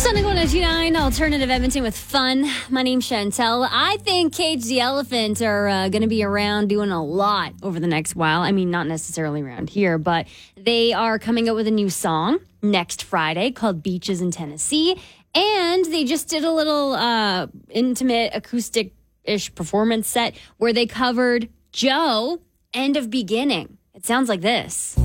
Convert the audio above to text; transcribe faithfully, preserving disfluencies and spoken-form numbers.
Sonic one oh two point nine, Alternative Edmonton with fun. My name's Chantel. I think Cage the Elephant are uh, going to be around doing a lot over the next while. I mean, not necessarily around here, but they are coming out with a new song next Friday called Beaches in Tennessee. And they just did a little uh, intimate acoustic-ish performance set where they covered Joe, End of Beginning. It sounds like this.